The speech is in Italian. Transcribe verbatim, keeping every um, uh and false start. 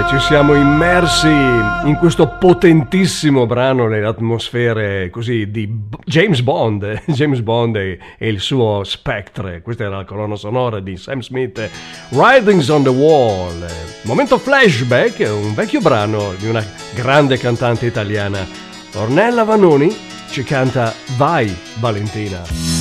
Beh, ci siamo immersi in questo potentissimo brano nelle atmosfere così di James Bond, James Bond e, e il suo Spectre. Questa era la colonna sonora di Sam Smith, Writings on the Wall. Momento flashback, un vecchio brano di una grande cantante italiana. Ornella Vanoni ci canta Vai Valentina.